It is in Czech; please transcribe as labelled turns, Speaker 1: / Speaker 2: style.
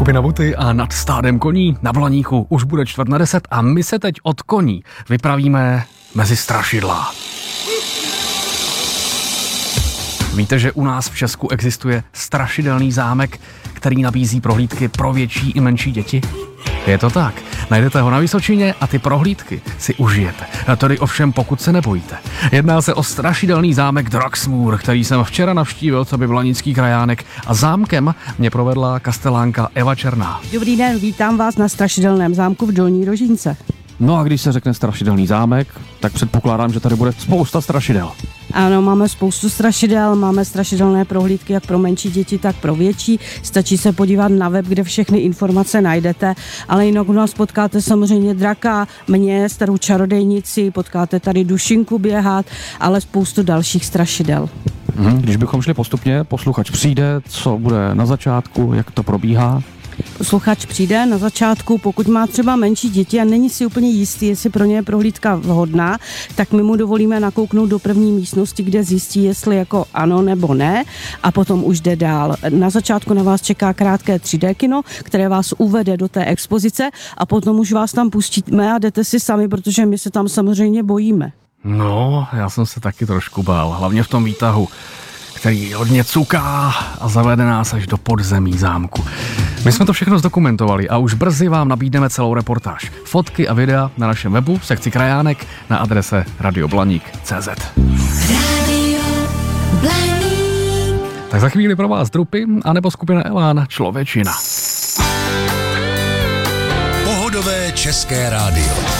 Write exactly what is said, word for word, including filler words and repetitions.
Speaker 1: Skupina Vuty a Nad stádem koní na Blaníku už bude čtvrt na deset a my se teď od koní vypravíme mezi strašidla. Víte, že u nás v Česku existuje strašidelný zámek, který nabízí prohlídky pro větší i menší děti? Je to tak. Najdete ho na Vysočině a ty prohlídky si užijete. A tedy ovšem pokud se nebojíte. Jedná se o strašidelný zámek Draxmůr, který jsem včera navštívil, co by vlanický krajánek, a zámkem mě provedla kastelánka Eva Černá.
Speaker 2: Dobrý den, vítám vás na strašidelném zámku v Dolní Rožínce.
Speaker 1: No a když se řekne strašidelný zámek, tak předpokládám, že tady bude spousta strašidel.
Speaker 2: Ano, máme spoustu strašidel, máme strašidelné prohlídky jak pro menší děti, tak pro větší. Stačí se podívat na web, kde všechny informace najdete, ale jinak u nás potkáte samozřejmě draka, mě, starou čarodejnici, potkáte tady dušinku běhat, ale spoustu dalších strašidel.
Speaker 1: Hmm, když bychom šli postupně, posluchač přijde, co bude na začátku, jak to probíhá?
Speaker 2: Posluchač přijde na začátku, pokud má třeba menší děti a není si úplně jistý, jestli pro ně je prohlídka vhodná, tak my mu dovolíme nakouknout do první místnosti, kde zjistí, jestli jako ano nebo ne, a potom už jde dál. Na začátku na vás čeká krátké tři dé kino, které vás uvede do té expozice a potom už vás tam pustíme a jdete si sami, protože my se tam samozřejmě bojíme.
Speaker 1: No, já jsem se taky trošku bál, hlavně v tom výtahu, který hodně cuká a zavede nás až do podzemí zámku. My jsme to všechno zdokumentovali a už brzy vám nabídneme celou reportáž. Fotky a videa na našem webu v sekci Krajánek na adrese radioblaník tečka cé zet. Radio Blaník. Tak za chvíli pro vás Drupy anebo skupina Elán Člověčina.
Speaker 3: Pohodové české rádio.